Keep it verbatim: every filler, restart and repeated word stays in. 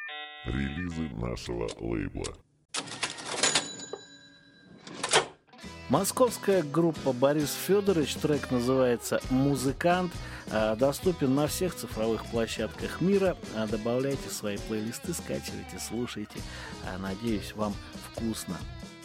Релизы нашего лейбла. Московская группа «Борис Федорович», трек называется «Музыкант», доступен на всех цифровых площадках мира. Добавляйте свои плейлисты, скачивайте, слушайте. Надеюсь, вам вкусно.